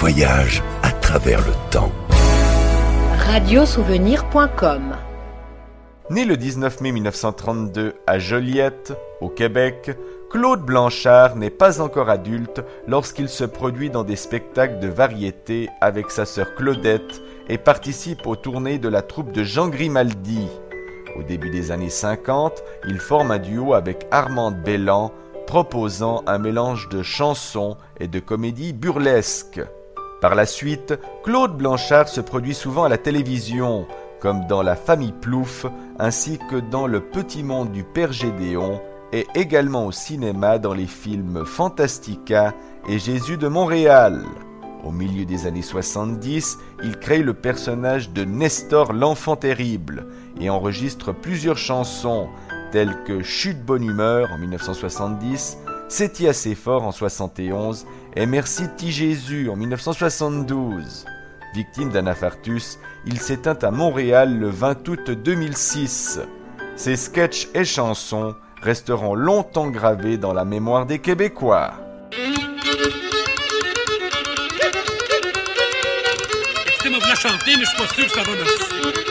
voyage à travers le temps. Radiosouvenir.com. Né le 19 mai 1932 à Joliette, au Québec, Claude Blanchard n'est pas encore adulte lorsqu'il se produit dans des spectacles de variété avec sa sœur Claudette et participe aux tournées de la troupe de Jean Grimaldi. Au début des années 50, il forme un duo avec Armande Belland, proposant un mélange de chansons et de comédies burlesques. Par la suite, Claude Blanchard se produit souvent à la télévision, comme dans La Famille Plouffe, ainsi que dans Le Petit Monde du Père Gédéon, et également au cinéma dans les films Fantastica et Jésus de Montréal. Au milieu des années 70, il crée le personnage de Nestor l'Enfant Terrible et enregistre plusieurs chansons telles que Chute bonne humeur en 1970, C'est-y assez fort en 71 et Merci Ti Jésus en 1972. Victime d'un infarctus, il s'éteint à Montréal le 20 août 2006. Ses sketchs et chansons resteront longtemps gravés dans la mémoire des Québécois. Écoutez-moi, vous la chanter, mais je suis pas sûr que ça va merci.